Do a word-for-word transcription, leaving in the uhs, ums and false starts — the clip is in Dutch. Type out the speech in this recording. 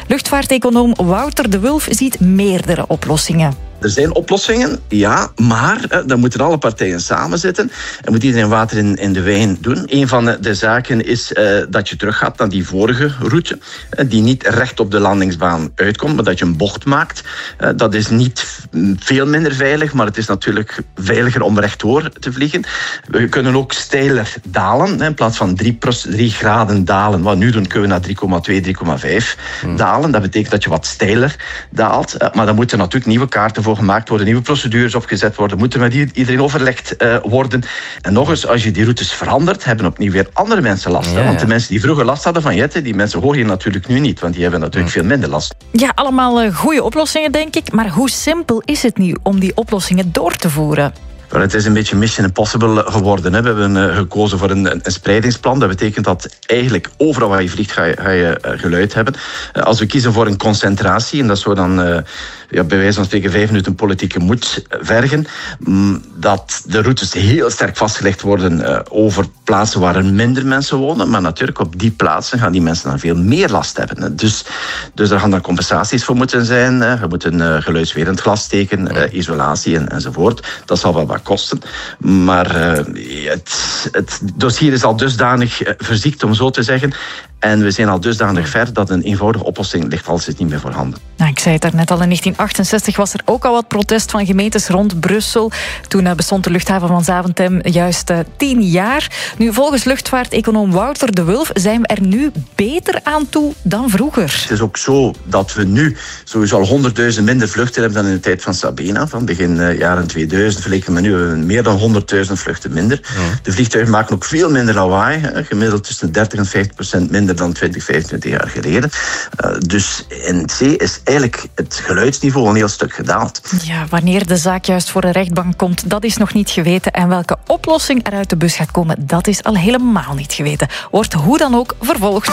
Luchtvaarteconoom Wouter de Wulf ziet meerdere oplossingen. Er zijn oplossingen, ja, maar eh, dan moeten alle partijen samen zitten en moet iedereen water in, in de wijn doen. Een van de, de zaken is eh, dat je teruggaat naar die vorige route, eh, die niet recht op de landingsbaan uitkomt, maar dat je een bocht maakt. Eh, dat is niet veel minder veilig, maar het is natuurlijk veiliger om rechtdoor te vliegen. We kunnen ook steiler dalen, hè, in plaats van drie graden dalen. Wat we nu doen, kunnen we naar drie komma twee, drie komma vijf hmm. dalen. Dat betekent dat je wat steiler daalt, eh, maar dan moeten natuurlijk nieuwe kaarten voor gemaakt worden, nieuwe procedures opgezet worden, moeten met iedereen overlegd uh, worden. En nog eens, als je die routes verandert, hebben opnieuw weer andere mensen last. Ja, ja. Want de mensen die vroeger last hadden van Jette, die mensen hoor je natuurlijk nu niet, want die hebben natuurlijk hm. veel minder last. Ja, allemaal uh, goede oplossingen, denk ik. Maar hoe simpel is het nu om die oplossingen door te voeren? Wel, het is een beetje mission impossible geworden. Hè. We hebben uh, gekozen voor een, een spreidingsplan. Dat betekent dat eigenlijk overal waar je vliegt ga je, ga je uh, geluid hebben. Uh, als we kiezen voor een concentratie, en dat zou dan uh, ja, bij wijze van spreken vijf minuten politieke moed vergen, um, dat de routes heel sterk vastgelegd worden uh, over plaatsen waar er minder mensen wonen. Maar natuurlijk op die plaatsen gaan die mensen dan veel meer last hebben. Hè. Dus, dus daar gaan dan compensaties voor moeten zijn. Hè. Je moet een uh, geluidswerend glas steken, uh, isolatie en, enzovoort. Dat zal wel wat kosten. Maar uh, het, het dossier is al dusdanig uh, verziekt, om zo te zeggen. En we zijn al dusdanig ver dat een eenvoudige oplossing ligt al niet meer voorhanden. Nou, ik zei het daarnet al, in negentien achtenzestig was er ook al wat protest van gemeentes rond Brussel. Toen uh, bestond de luchthaven van Zaventem juist uh, tien jaar. Nu, volgens luchtvaarteconoom Wouter de Wulf zijn we er nu beter aan toe dan vroeger. Het is ook zo dat we nu sowieso al honderdduizend minder vluchten hebben dan in de tijd van Sabena. Van begin uh, jaren tweeduizend vergeleken met nu hebben we meer dan honderdduizend vluchten minder. Ja. De vliegtuigen maken ook veel minder lawaai. Hè, gemiddeld tussen de dertig en vijftig procent minder dan twintig, vijfentwintig jaar geleden. Uh, dus in zee is eigenlijk het geluidsniveau een heel stuk gedaald. Ja, wanneer de zaak juist voor de rechtbank komt, dat is nog niet geweten. En welke oplossing er uit de bus gaat komen, dat is al helemaal niet geweten. Wordt hoe dan ook vervolgd.